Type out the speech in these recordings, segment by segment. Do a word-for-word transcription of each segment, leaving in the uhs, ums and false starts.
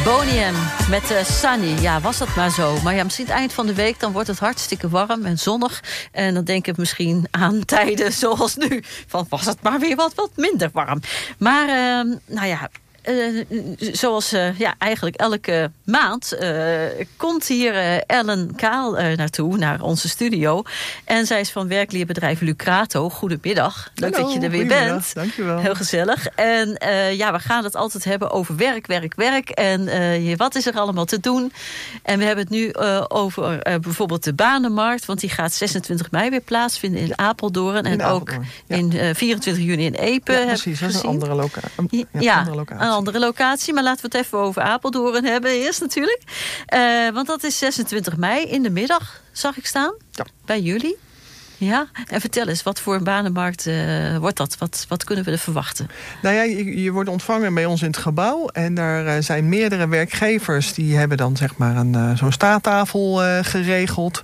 Boney M met uh, Sunny. Ja, was dat maar zo. Maar ja, misschien het eind van de week, dan wordt het hartstikke warm en zonnig. En dan denk ik misschien aan tijden zoals nu. Van was het maar weer wat, wat minder warm. Maar, uh, nou ja... Uh, zoals uh, ja, eigenlijk elke maand uh, komt hier uh, Ellen Kaal uh, naartoe, naar onze studio. En zij is van werkleerbedrijf Lucrato. Goedemiddag. Leuk Hallo, dat je er weer bent. Dankjewel. Heel gezellig. En uh, ja, we gaan het altijd hebben over werk, werk, werk. En uh, wat is er allemaal te doen? En we hebben het nu uh, over uh, bijvoorbeeld de banenmarkt. Want die gaat zesentwintig mei weer plaatsvinden in Apeldoorn. En in ook Apeldoorn, ja. in uh, vierentwintig juni in Epe. Ja, precies. Dat is een andere, loca- ja, ja, andere locatie. Een andere locatie, maar laten we het even over Apeldoorn hebben eerst natuurlijk. Uh, want dat is zesentwintig mei in de middag, zag ik staan, ja. bij jullie. Ja, en vertel eens, wat voor een banenmarkt uh, wordt dat? Wat, wat kunnen we er verwachten? Nou ja, je, je wordt ontvangen bij ons in het gebouw. En daar uh, zijn meerdere werkgevers die hebben dan zeg maar een, uh, zo'n staattafel uh, geregeld.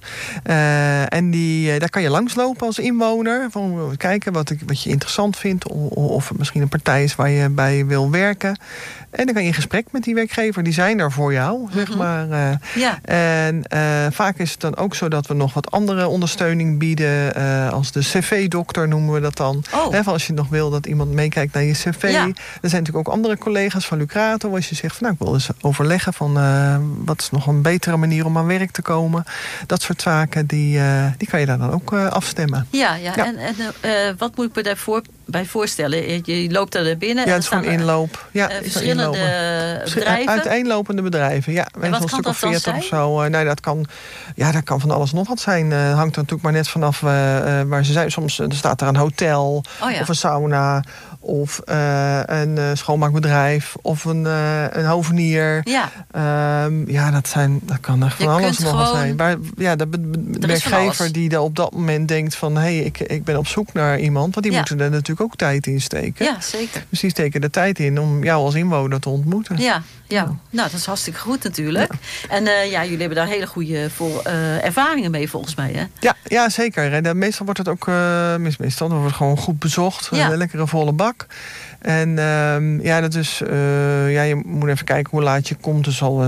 Uh, en die, uh, daar kan je langslopen als inwoner. Van, kijken wat, wat je interessant vindt. Of, of het misschien een partij is waar je bij wil werken. En dan kan je in gesprek met die werkgever. Die zijn er voor jou, zeg Mm-hmm. maar. Uh, ja. En uh, vaak is het dan ook zo dat we nog wat andere ondersteuning bieden. Uh, als de cv-dokter noemen we dat dan. Oh. He, van als je nog wil dat iemand meekijkt naar je cv. Ja. Er zijn natuurlijk ook andere collega's van Lucrato. Als je zegt, van, nou, ik wil eens overleggen van uh, wat is nog een betere manier om aan werk te komen. Dat soort zaken, die, uh, die kan je daar dan ook uh, afstemmen. Ja, ja. ja. En, en uh, wat moet ik me daarvoor bij voorstellen? Je, je loopt daar naar binnen. Ja, en het is gewoon inloop. Ja, uh, verschillende inlopen. bedrijven. Uiteenlopende bedrijven, ja. En wat een kan stuk dat of dan veertig zijn? of zo. Uh, nou, dat kan, ja, dat kan van alles nog wat zijn. Uh, hangt er natuurlijk maar net vanaf uh, uh, waar ze zijn. Soms uh, er staat er een hotel oh, ja. of een sauna of uh, een uh, schoonmaakbedrijf of een, uh, een hovenier. Ja. Um, ja, dat, zijn, dat kan er van je alles nog wat zijn. Maar, ja, de, de, de werkgever die er op dat moment denkt van, hé, hey, ik, ik ben op zoek naar iemand. Want die ja. moeten er natuurlijk ook tijd in steken. Ja, zeker. Dus die steken de tijd in om jou als inwoner te ontmoeten. Ja, ja. Nou, dat is hartstikke goed natuurlijk. Ja. En uh, ja, jullie hebben daar hele goede vol, uh, ervaringen mee volgens mij, hè? Ja, ja zeker. En uh, meestal wordt het ook uh, meestal wordt het gewoon goed bezocht. Ja. Een lekkere volle bak. En uh, ja, dat is, uh, ja, je moet even kijken hoe laat je komt. Dus al